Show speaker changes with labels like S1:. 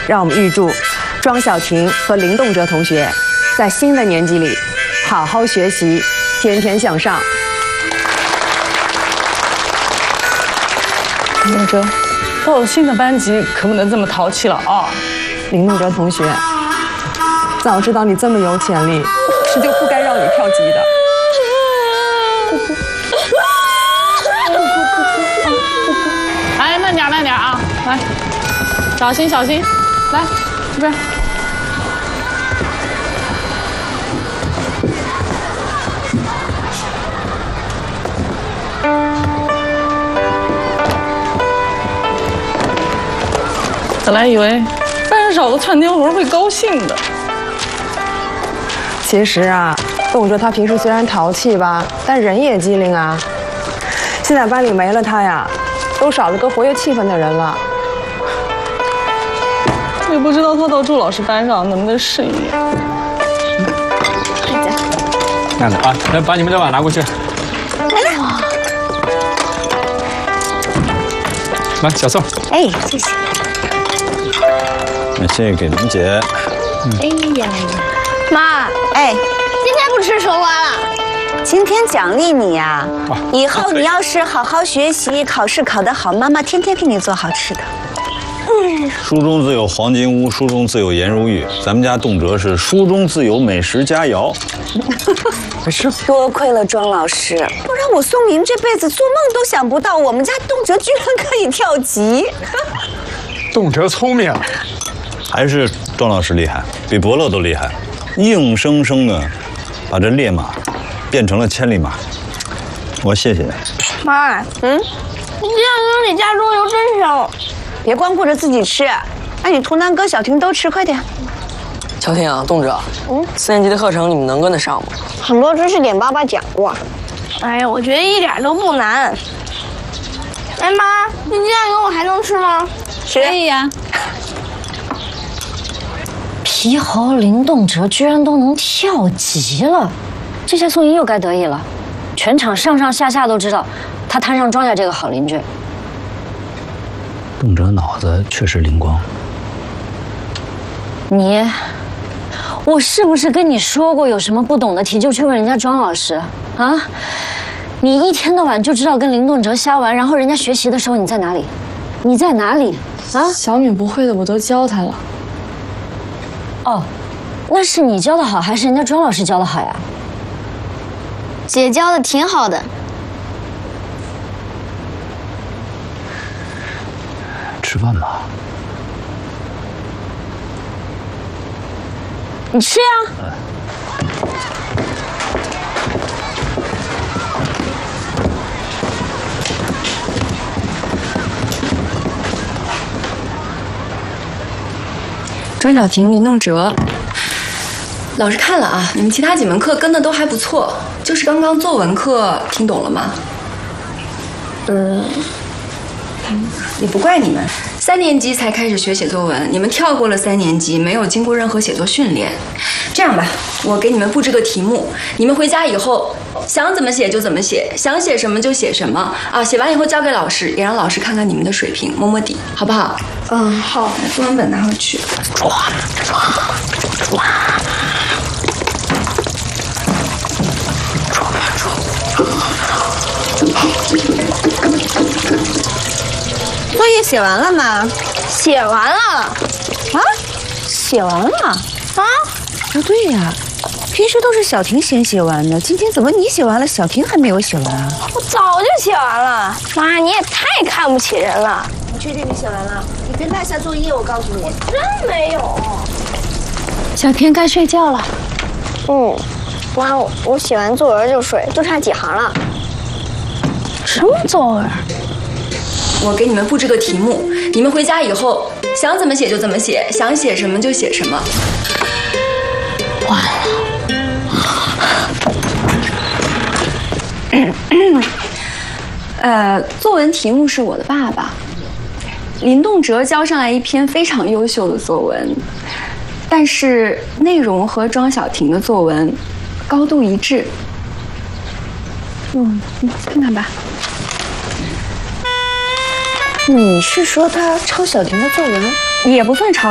S1: 让我们预祝庄晓婷和林动哲同学在新的年级里好好学习，天天向上。
S2: 林动哲，到了新的班级可不能这么淘气了啊！
S1: 林动哲同学，早知道你这么有潜力，是就不该让你跳级的。
S2: 哎，慢点，慢点啊！来，小心，小心！来，这边。本来以为班上少个窜天猴会高兴的，
S1: 其实啊，动哲他平时虽然淘气吧，但人也机灵啊。现在班里没了他呀，都少了个活跃气氛的人了。
S2: 也不知道他到祝老师班上能不能适应。
S3: 慢点啊，来把你们的碗拿过去。来，小宋。
S4: 哎，谢谢。
S5: 那这个给林姐。
S4: 哎呀呀，
S6: 妈，
S4: 哎，
S6: 今天不吃手瓜了。
S4: 今天奖励你呀、以后你要是好好学习，考试考得好，妈妈天天给你做好吃的。
S5: 书中自有黄金屋，书中自有颜如玉。咱们家动辄是书中自有美食佳肴。
S1: 是，
S4: 多亏了庄老师，不然我宋明这辈子做梦都想不到，我们家动辄居然可以跳级。
S3: 动辄聪明，
S5: 还是庄老师厉害，比伯乐都厉害，硬生生的把这烈马变成了千里马。我谢谢。
S6: 妈，你这样说你家中油真香。
S4: 别光顾着自己吃，让你图南哥、小婷都吃，快点。
S7: 小婷啊，动辄，4年级的课程你们能跟得上吗？
S6: 很多知识点爸爸讲过。哎呀，我觉得一点都不难。哎妈，你这样油我还能吃吗？
S4: 吃。
S8: 可以呀。皮猴林动辄居然都能跳级了，这下宋莹又该得意了。全场上上下下都知道，他摊上庄家这个好邻居。
S9: 动辄脑子确实灵光。
S8: 我是不是跟你说过，有什么不懂的题就去问人家庄老师啊？你一天到晚就知道跟林动辄瞎玩，然后人家学习的时候你在哪里？你在哪里啊？
S2: 小敏不会的我都教她了。
S8: 哦，那是你教的好，还是人家庄老师教的好呀？
S6: 姐教的挺好的。
S9: 吃饭吧。
S8: 你吃呀。
S10: 庄晓婷、林动辄，老师看了啊，你们其他几门课跟的都还不错，就是刚刚作文课听懂了吗？也不怪你们，3年级才开始学写作文，你们跳过了3年级，没有经过任何写作训练。这样吧，我给你们布置个题目，你们回家以后想怎么写就怎么写，想写什么就写什么啊。写完以后交给老师，也让老师看看你们的水平，摸摸底，好不好？好。作文本拿回去。
S4: 作业写完了吗？
S6: 写完了。
S4: 啊？写完了？
S6: 啊？
S4: 不对呀，平时都是小婷先写完的，今天怎么你写完了，小婷还没有写完啊？
S6: 我早就写完了。妈，你也太看不起人了。
S4: 你确定你写完了？你别落下作业，我告诉你。
S6: 真没有。
S8: 小婷该睡觉了。
S6: 妈，我写完作文就睡，就差几行了。
S8: 什么作文？
S10: 我给你们布置个题目，你们回家以后想怎么写就怎么写，想写什么就写什么。
S8: 完
S10: 了。作文题目是我的爸爸。林动辄交上来一篇非常优秀的作文，但是内容和庄晓婷的作文高度一致。看看吧。
S4: 你是说他抄小婷的作文？
S10: 也不算抄。